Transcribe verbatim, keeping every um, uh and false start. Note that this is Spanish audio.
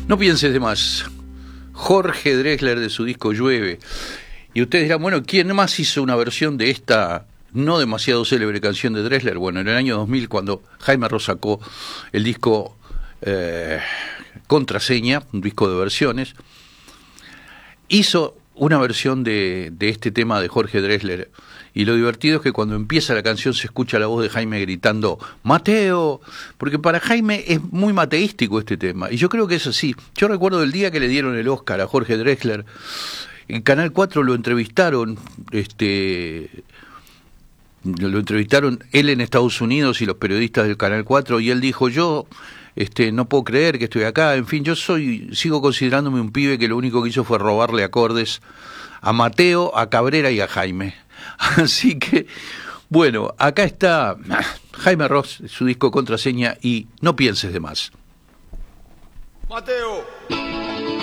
No pienses de más. Jorge Drexler de su disco Llueve. Y ustedes dirán, bueno, ¿quién más hizo una versión de esta no demasiado célebre canción de Drexler? Bueno, en el año dos mil, cuando Jaime Ross sacó el disco eh, Contraseña, un disco de versiones, hizo una versión de, de este tema de Jorge Drexler. Y lo divertido es que cuando empieza la canción se escucha la voz de Jaime gritando ¡Mateo! Porque para Jaime es muy mateístico este tema. Y yo creo que es así. Yo recuerdo el día que le dieron el Oscar a Jorge Drexler. En Canal cuatro lo entrevistaron, este, lo entrevistaron él en Estados Unidos y los periodistas del Canal cuatro, y él dijo, yo este, no puedo creer que estoy acá, en fin, yo soy sigo considerándome un pibe que lo único que hizo fue robarle acordes a Mateo, a Cabrera y a Jaime. Así que, bueno, acá está Jaime Ross, su disco Contraseña, y No pienses de más. Mateo.